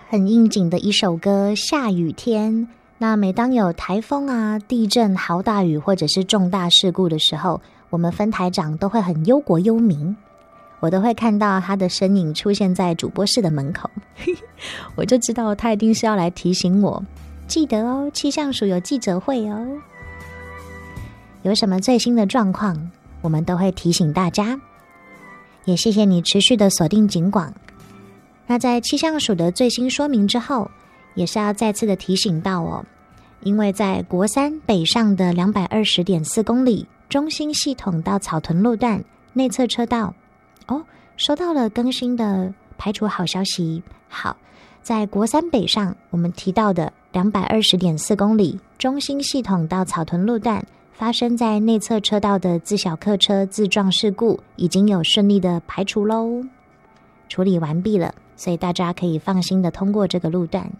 很应景的一首歌《下雨天》。那每当有台风啊、地震、豪大雨或者是重大事故的时候，我们分台长都会很忧国忧民，我都会看到他的身影出现在主播室的门口我就知道他一定是要来提醒我，记得哦，气象署有记者会哦，有什么最新的状况我们都会提醒大家。也谢谢你持续的锁定警广。那在气象署的最新说明之后，也是要再次的提醒到哦，因为在国三北上的220.4公里中心系统到草屯路段内侧车道收到了更新的排除好消息。好，在国三北上我们提到的220.4公里中心系统到草屯路段发生在内侧车道的自小客车自撞事故已经有顺利的排除咯，处理完毕了，所以大家可以放心的通过这个路段。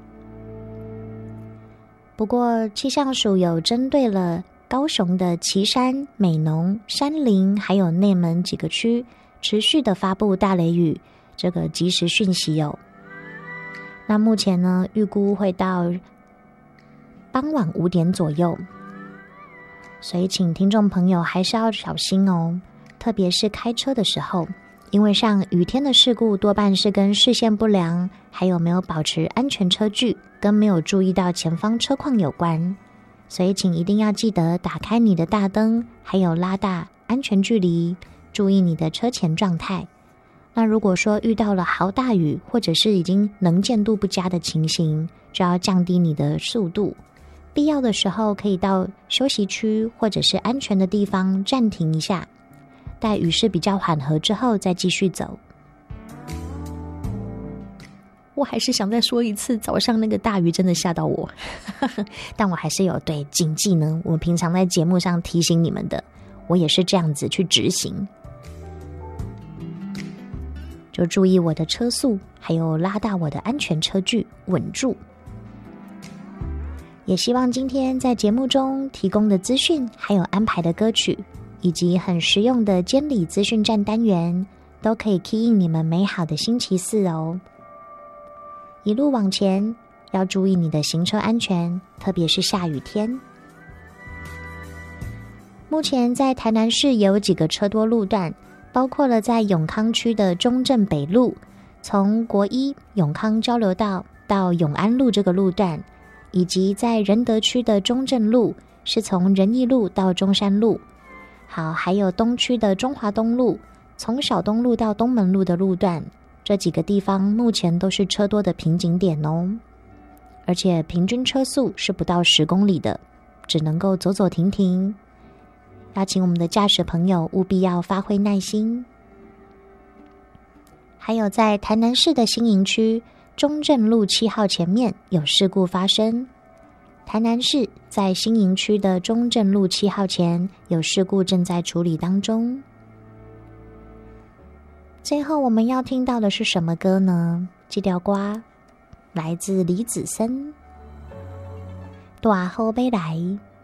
不过气象署有针对了高雄的旗山、美浓、山林还有内门几个区持续的发布大雷雨这个即时讯息哦。那目前呢，预估会到傍晚5点左右，所以请听众朋友还是要小心哦，特别是开车的时候，因为像雨天的事故多半是跟视线不良，还有没有保持安全车距，跟没有注意到前方车况有关，所以请一定要记得打开你的大灯，还有拉大安全距离，注意你的车前状态。那如果说遇到了豪大雨，或者是已经能见度不佳的情形，就要降低你的速度，必要的时候可以到休息区或者是安全的地方暂停一下，待雨势比较缓和之后再继续走。我还是想再说一次，早上那个大雨真的吓到我但我还是有对谨记呢，我平常在节目上提醒你们的，我也是这样子去执行，就注意我的车速，还有拉大我的安全车距，稳住。也希望今天在节目中提供的资讯，还有安排的歌曲，以及很实用的监理资讯站单元，都可以 key in 你们美好的星期四哦。一路往前，要注意你的行车安全，特别是下雨天。目前在台南市也有几个车多路段，包括了在永康区的中正北路，从国一永康交流道到永安路这个路段，以及在仁德区的中正路，是从仁义路到中山路。好，还有东区的中华东路，从小东路到东门路的路段，这几个地方目前都是车多的瓶颈点哦，而且平均车速是不到10公里的，只能够走走停停。邀请我们的驾驶朋友务必要发挥耐心。还有在台南市的新营区中正路7号前面有事故发生，台南市在新营区的中正路7号前有事故正在处理当中。最后我们要听到的是什么歌呢？这条歌来自李子森，大雨要来。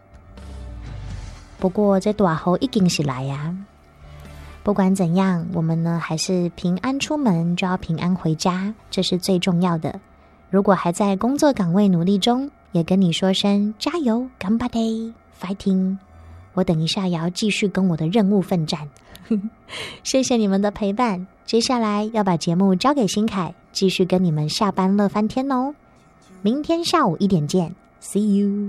不过这大雨已经是来啊，不管怎样，我们呢还是平安出门就要平安回家，这是最重要的。如果还在工作岗位努力中，也跟你说声加油，干巴爹 fighting， 我等一下也要继续跟我的任务奋战谢谢你们的陪伴，接下来要把节目交给新凯，继续跟你们下班乐翻天哦。明天下午1点见， See you。